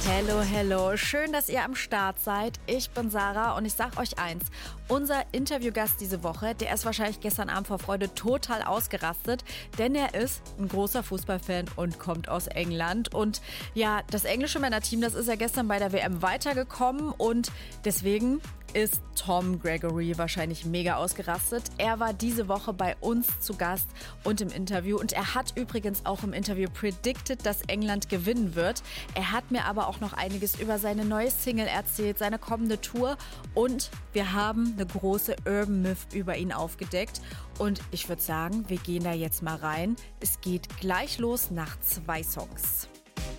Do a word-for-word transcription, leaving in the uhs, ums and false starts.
Hello, hello. Schön, dass ihr am Start seid. Ich bin Sarah und ich sag euch eins. Unser Interviewgast diese Woche, der ist wahrscheinlich gestern Abend vor Freude total ausgerastet, denn er ist ein großer Fußballfan und kommt aus England. Und ja, das englische Männerteam, das ist ja gestern bei der W M weitergekommen und deswegen ist Tom Gregory wahrscheinlich mega ausgerastet. Er war diese Woche bei uns zu Gast und im Interview und er hat übrigens auch im Interview predicted, dass England gewinnen wird. Er hat mir aber auch noch einiges über seine neue Single erzählt, seine kommende Tour und wir haben eine große Urban Myth über ihn aufgedeckt und ich würde sagen, wir gehen da jetzt mal rein. Es geht gleich los nach zwei Songs.